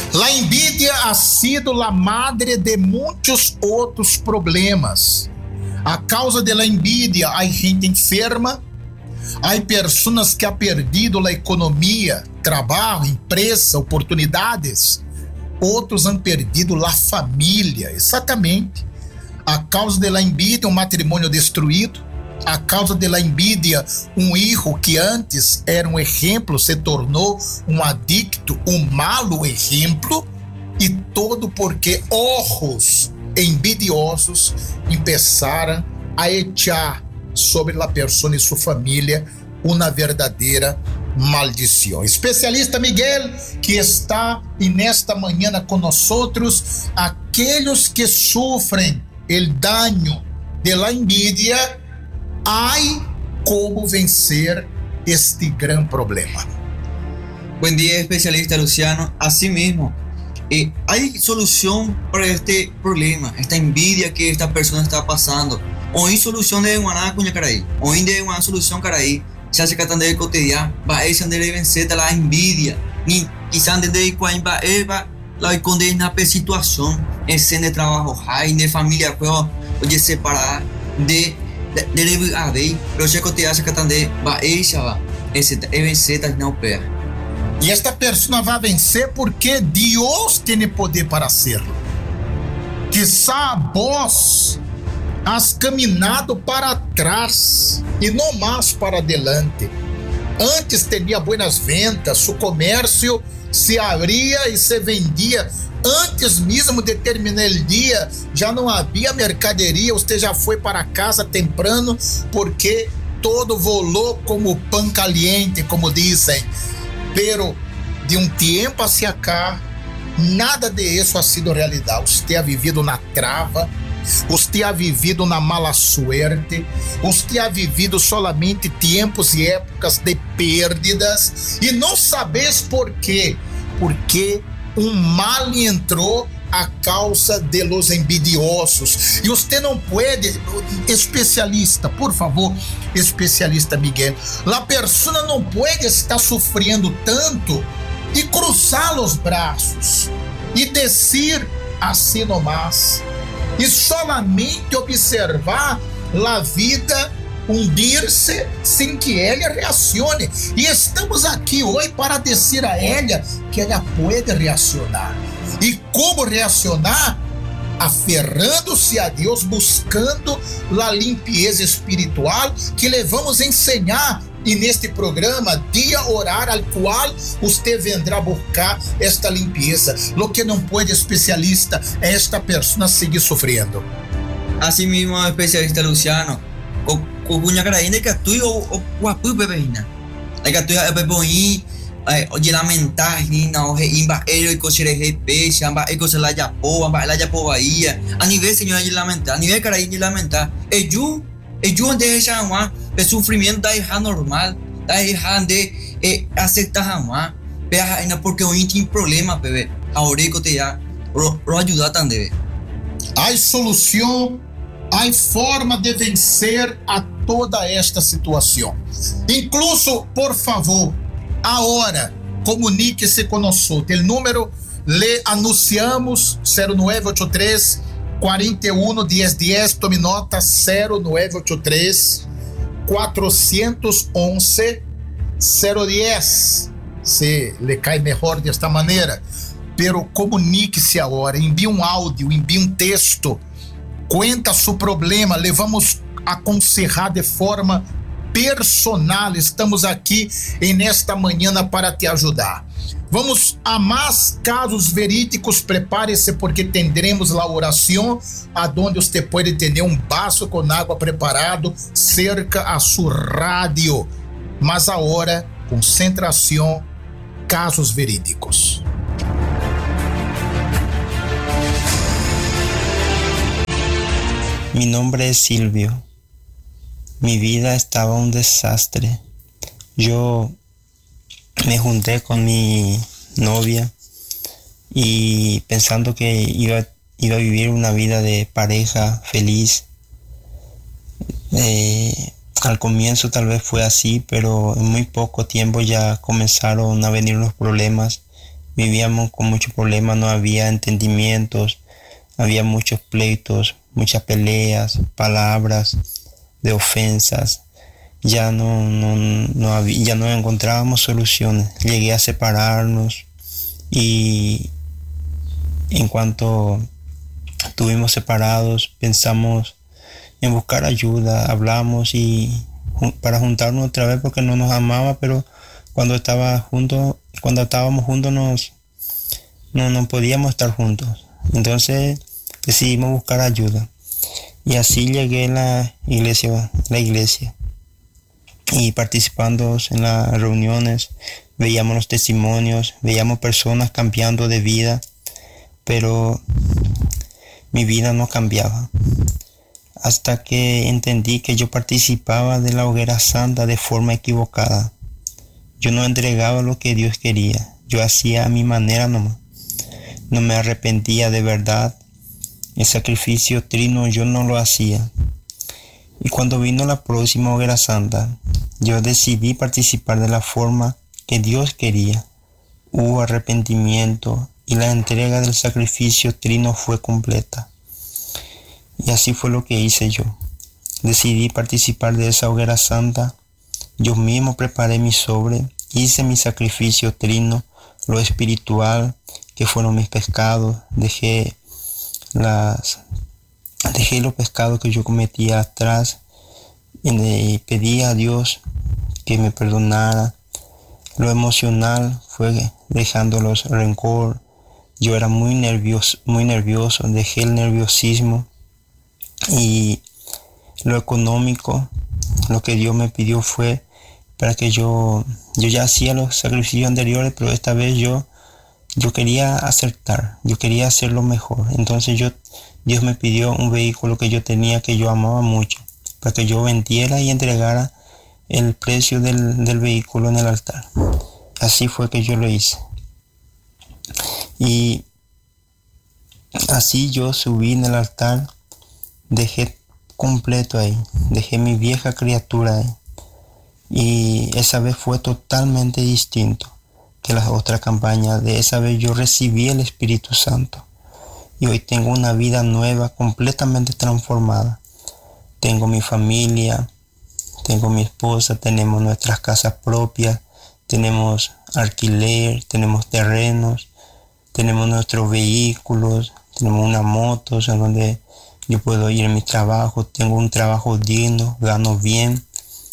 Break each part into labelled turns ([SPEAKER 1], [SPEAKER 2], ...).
[SPEAKER 1] La envidia ha sido la madre de muitos outros problemas. A causa de la envidia, há gente enferma, há pessoas que han perdido a economia, trabalho, empresa, oportunidades. Outros han perdido a família, exatamente. A causa de la envidia, um matrimônio destruído. A causa de la envidia, um hijo que antes era um exemplo se tornou um adicto, um malo exemplo, e todo porque ojos envidiosos começaram a echar sobre a pessoa e sua família uma verdadeira maldição. Especialista Miguel, que está e nesta manhã conosco, aqueles que sofrem o dano de la envidia, hay como vencer este gran problema.
[SPEAKER 2] Buen día, especialista Luciano. Así mismo, hay solución para este problema, esta envidia que esta persona está pasando. Hoy solución de Guaná Cuña Caraí. Hoy de una solución Caraí. Se hace catando de cotidiano. Va a ser de vencer la envidia. Ni quizás de cuál va a esconder una situación. Es de trabajo, hay de familia, oye, separar de a ver, pero se cotidiano se catando de va a vencer não pé.
[SPEAKER 1] E esta pessoa vai vencer porque Deus tem poder para hacerlo. Quizá vós has caminhado para trás e não mais para adelante. Antes tinha buenas ventas, seu comércio se abria e se vendia. Antes mesmo de terminar o dia, já não havia mercadoria, você já foi para casa temprano, porque todo volou como pão caliente, como dizem. Pero de um tempo hacia cá, nada de isso ha sido realidade. Você ha vivido na trava, você ha vivido na mala suerte, você ha vivido solamente tempos e épocas de perdas, e não sabes por quê. Porque um mal entrou a causa de los envidiosos. E você não pode, especialista, por favor, especialista Miguel, a pessoa não pode estar sofrendo tanto e cruzar os braços e descer assim nomás e solamente observar a vida hundir-se sem que ela reacione. E estamos aqui hoje para dizer a ela que ela pode reacionar. E como reacionar? Aferrando-se a Deus, buscando a limpeza espiritual que lhe vamos ensinar. E neste programa, dia orar, al qual você vendrá buscar esta limpeza. Lo que não pode, especialista, é esta pessoa seguir sofrendo.
[SPEAKER 2] Assim mesmo, especialista Luciano. Kukunya karaine que tu o wapu bebina. Like tu ya beboi de lamentar na o imba ele ko sere peixe, amba eko se la japo, amba la japo bahia. A nível senhor de lamentar, a nível karaine de lamentar. Eju onde deixa uma o sofrimento da errar normal, da errar de aceitar uma. Berra ainda porque o tem problema, bebê. A oreco te ya ro ajudar também.
[SPEAKER 1] Há solução. Há forma de vencer a toda esta situação. Incluso, por favor, agora, comunique-se conosco. O número le anunciamos 0983 41 1010. Tome nota 0983 411 010. Se lhe cai melhor desta maneira. Pero comunique-se agora. Envie um áudio, envie um texto. Cuenta seu problema, levamos a aconselhar de forma personal. Estamos aqui nesta manhã para te ajudar. Vamos a mais casos verídicos. Prepare-se porque teremos a oração, aonde você pode ter um vaso com água preparado cerca a sua rádio. Mas agora, concentração, casos verídicos.
[SPEAKER 3] Mi nombre es Silvio. Mi vida estaba un desastre. Yo me junté con mi novia y pensando que iba a vivir una vida de pareja feliz. Al comienzo tal vez fue así, pero en muy poco tiempo ya comenzaron a venir los problemas Vivíamos con muchos problemas, no había entendimientos, había muchos pleitos, muchas peleas, palabras de ofensas. Ya no encontrábamos soluciones. Llegué a separarnos y en cuanto estuvimos separados pensamos en buscar ayuda, hablamos y para juntarnos otra vez porque no nos amaba, pero cuando estábamos juntos no podíamos estar juntos. Entonces decidimos buscar ayuda y así llegué a la iglesia y participando en las reuniones veíamos los testimonios, veíamos personas cambiando de vida, pero mi vida no cambiaba. Hasta que entendí que yo participaba de la hoguera santa de forma equivocada. Yo no entregaba lo que Dios quería, yo hacía a mi manera nomás. No me arrepentía de verdad. El sacrificio trino yo no lo hacía. Y cuando vino la próxima hoguera santa, yo decidí participar de la forma que Dios quería. Hubo arrepentimiento y la entrega del sacrificio trino fue completa. Y así fue lo que hice yo. Decidí participar de esa hoguera santa. Yo mismo preparé mi sobre, hice mi sacrificio trino, lo espiritual, que fueron mis pecados. Dejé los pecados que yo cometía atrás y pedí a Dios que me perdonara. Lo emocional fue dejando los rencor. Yo era muy nervioso, dejé el nerviosismo. Y lo económico, lo que Dios me pidió fue para que yo ya hacía los sacrificios anteriores, pero esta vez yo quería acertar, yo quería hacerlo mejor. Entonces Dios me pidió un vehículo que yo tenía, que yo amaba mucho, para que yo vendiera y entregara el precio del vehículo en el altar. Así fue que yo lo hice. Y así yo subí en el altar, dejé completo ahí, dejé mi vieja criatura ahí. Y esa vez fue totalmente distinto que las otras campañas. De esa vez yo recibí el Espíritu Santo. Y hoy tengo una vida nueva, completamente transformada. Tengo mi familia, tengo mi esposa, tenemos nuestras casas propias, tenemos alquiler, tenemos terrenos, tenemos nuestros vehículos, tenemos una moto en donde yo puedo ir a mi trabajo, tengo un trabajo digno, gano bien.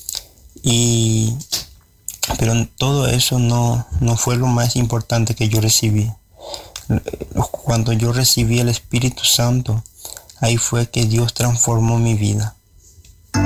[SPEAKER 3] Pero todo eso no fue lo más importante que yo recibí. Cuando yo recibí el Espíritu Santo, ahí fue que Dios transformó mi vida.